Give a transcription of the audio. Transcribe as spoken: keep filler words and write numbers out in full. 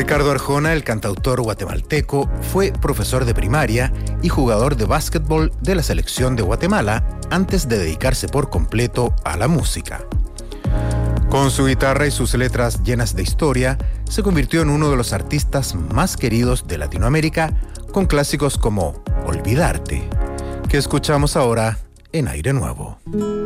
Ricardo Arjona, el cantautor guatemalteco, fue profesor de primaria y jugador de básquetbol de la selección de Guatemala antes de dedicarse por completo a la música. Con su guitarra y sus letras llenas de historia, se convirtió en uno de los artistas más queridos de Latinoamérica, con clásicos como Olvidarte, que escuchamos ahora en Aire Nuevo.